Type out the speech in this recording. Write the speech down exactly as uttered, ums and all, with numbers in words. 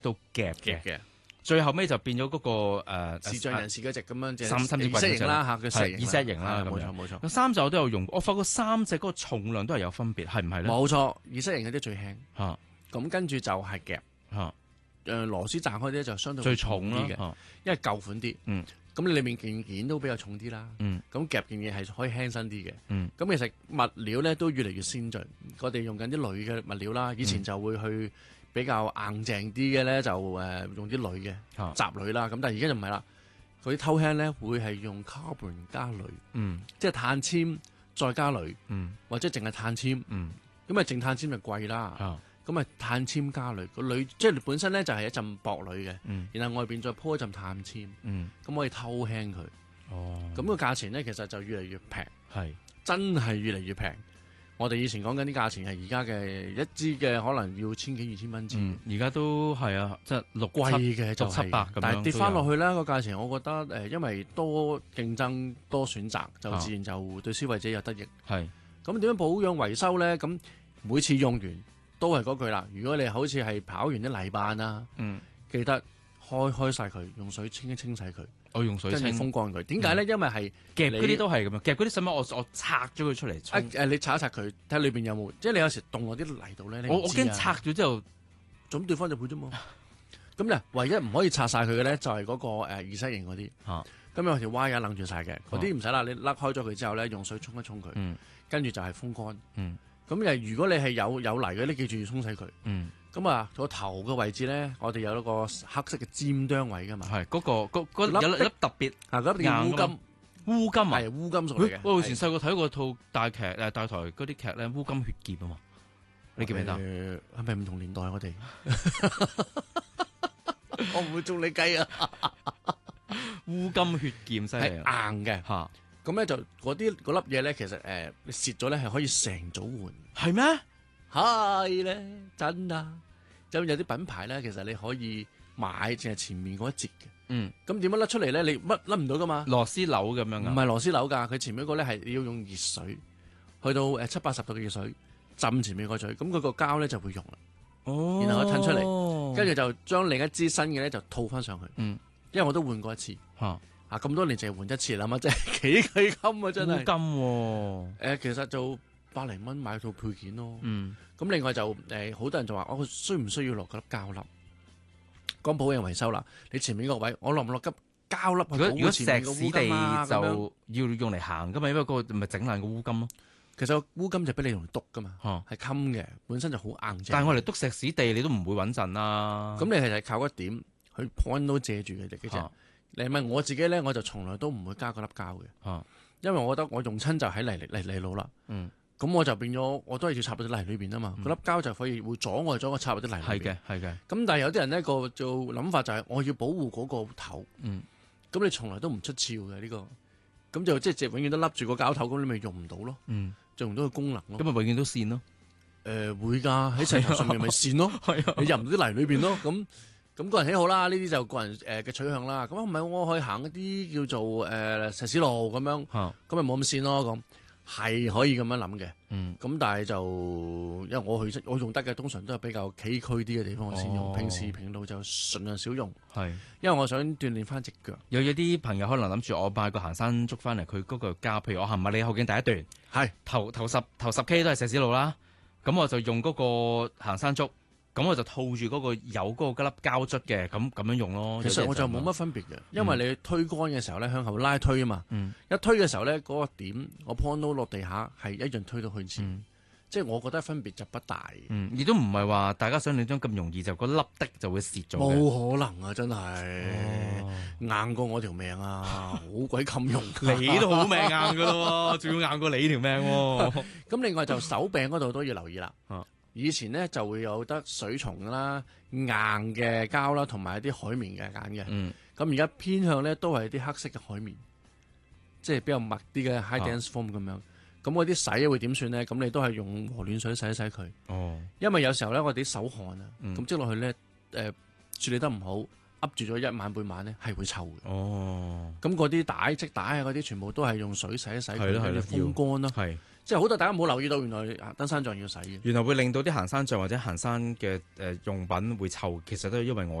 到夾嘅。 嘅。 最後尾就變咗嗰、個誒視像人士嗰隻咁樣即係三三隻二色型啦嚇，佢係二色型啦冇咁樣錯冇錯。 咁三隻我都有用過，我發覺三隻嗰個重量都係有分別，係唔係咧？ 冇錯，二色型嗰啲最輕， 嚇咁跟住就係夾， 嚇誒螺絲賺開啲就相對最會重啦啲嘅， 嚇因為舊款啲， 嗯咁你裏面件件都比較重啲啦， 嗯咁夾件嘢係可以輕身啲嘅， 嗯咁其實物料咧都越嚟越先進，我哋用緊啲鋁嘅物料啦，以前就會去比較硬淨啲嘅咧就誒用啲鋁嘅嚇雜鋁啦，咁但係而家就唔係啦，嗰啲偷輕咧會係用 carbon 加鋁， 嗯即係碳纖再加鋁， 嗯或者淨係碳纖， 嗯咁啊淨碳纖就貴啦。 嚇咁啊碳纖加鋁，個鋁即係本身咧就係一陣薄鋁嘅， 嗯然後外邊再鋪一陣碳纖， 嗯咁可以偷輕佢。 哦咁個價錢咧其實就越嚟越平， 係真係越嚟越平。我哋以前講緊啲價錢係而家嘅一支嘅可能要千幾二千蚊支， 嗯而家都係啊，即係六貴七嘅就係六七百咁樣但係跌翻落都有去咧個價錢，我覺得誒因為多競爭多選擇，就自然就對消費者有得益。 係咁點樣保養維修咧？咁每次用完都係嗰句啦。如果你好似係跑完啲泥板啊， 嗯記得開開晒佢，用水清一清洗佢， 我用水跟住清風乾佢。點解咧？因為係夾嗰啲你都係咁樣，夾嗰啲使乜我我拆咗佢出嚟啊沖？ 誒，你擦一擦佢，睇下裏邊有冇。即係你有時凍落啲泥度咧，你我我唔知啊驚拆咗之後， 咁對方就會啫嘛。咁咧，唯一唔可以拆晒佢嘅咧，就係嗰個誒二世型嗰啲。 嚇咁有條 wire 楞住晒嘅，嗰啲唔使啦。你甩開咗佢之後咧，用水沖一沖佢， 嗯跟住就係風乾。 嗯咁誒，如果你係有有泥嘅，你記住要沖洗佢。 嗯咁啊，個頭嘅位置咧，我哋有一個黑色嘅尖端位噶嘛。 係嗰個嗰嗰粒有粒粒特別啊，嗰粒叫烏硬㗎金， 烏金啊！ 係烏金屬嚟嘅。 我以前細個睇過套大劇誒大台嗰啲劇咧，烏金血劍啊嘛，你記唔記得？ 誒係咪唔同年代我哋？我唔會中你計啊！ 烏金血劍犀係利啊！ 硬嘅， 嚇咁咧就嗰啲嗰粒嘢咧，其實誒你蝕咗咧係可以成組換。 係咩？ 係咧，真啊！咁有啲品牌咧，其實你可以買淨係前面嗰一節嘅。 嗯， 咁點樣甩出嚟咧？你乜甩唔到噶嘛？ 螺絲樓咁樣啊？ 唔係螺絲樓㗎，佢前面嗰個咧係要用熱水，去到誒七八十度嘅熱水浸前面個嘴，咁佢個膠咧就會溶啦。 哦， 然後一褪出嚟跟住就將另一支新嘅咧就套翻上去。 嗯， 因為我都換過一次。 嚇啊，咁多年淨係換一次啦嘛，真係幾佢金啊，真係。 烏金喎， 誒，其實就百零蚊買套配件咯。 嗯咁另外就誒，好多人就話：我需唔需要落嗰粒膠粒？講保養維修啦，你前面個位，我落唔落急膠粒去保如果如果石護前面個屎烏金啊？ 地咁樣就要用嚟行噶嘛，因為嗰個咪整爛個烏金咯。 其實個烏金就俾你用嚟篤噶嘛， 嚇係襟嘅，本身就好硬淨。 但係我哋篤石屎地，你都唔會穩陣啦。 咁你其實係靠一點去 point 都借住嘅啫。其實嚇你問我自己咧，我就從來都唔會加嗰粒膠嘅， 嚇因為我覺得我用親就喺泥泥泥路啦。 嗯， 咁我就變咗，我都係要插入啲泥裏邊啊嘛。嗰粒膠就可以會阻礙咗我插入啲泥裏邊。 係嘅係嘅， 咁但係有啲人呢個做諗法就係我要保護嗰個頭。 嗯， 咁你從來都唔出鞘嘅呢個，咁就即係永遠都笠住個膠頭，咁你咪用唔到咯， 嗯， 就用到個功能咯。 咁咪永遠都線咯。 誒會㗎，喺石頭上面咪線咯， 係啊， 你入唔到啲泥裏邊咯。咁咁個人喜好啦，呢啲就個人誒嘅取向啦。咁唔係我可以行一啲叫做誒石屎路咁樣， 嚇咁咪冇咁線咯。咁係可以咁樣諗嘅。 嗯咁但係就因為我去我用得嘅通常都係比較崎嶇啲嘅地方我先用， 哦平時平路就盡量少用， 係。 因為我想鍛鍊翻隻腳。 有有啲朋友可能諗住我買個行山竹翻嚟，佢嗰個膠，譬如我行麥理浩徑第一段， 係頭頭十頭十 K 都係石屎路啦，咁我就用嗰個行山竹，咁我就套住嗰個有嗰個粒膠捽嘅，咁咁樣用咯。 其實我就冇有啲人乜分別嘅，因為你推杆嘅時候咧向後拉推啊嘛， 嗯一推嘅時候咧嗰個點我 point 到落地下係一樣推到去前， 嗯即係我覺得分別就不大。 嗯，亦都唔係話大家想象中咁容易就嗰粒的就會蝕咗嘅。 冇可能啊！真係、 哦硬過我條命啊，好鬼襟用。 你都好命硬噶咯，仲要硬過你條命喎。 咁另外就手柄嗰度都要留意啦。 啊以前咧就會有得水松啦、硬嘅膠啦，同埋一啲海綿嘅揀嘅。 嗯咁而家偏向咧都係啲黑色嘅海綿，即係比較密啲嘅 high dense foam 咁樣。咁嗰啲洗會點算咧？咁你都係用和暖水洗一洗佢， 哦因為有時候咧我哋啲手汗啊， 嗯咁積落去咧，誒、處理得唔好，噏住咗一晚半晚咧係會臭嘅。 哦， 咁嗰啲帶織帶啊嗰啲全部都係用水洗一洗佢， 係咯係咯跟住風乾咯。 係即係好多大家冇留意到，原來啊登山杖要洗嘅。 原來會令到啲行山杖或者行山嘅誒用品會臭，其實都係因為我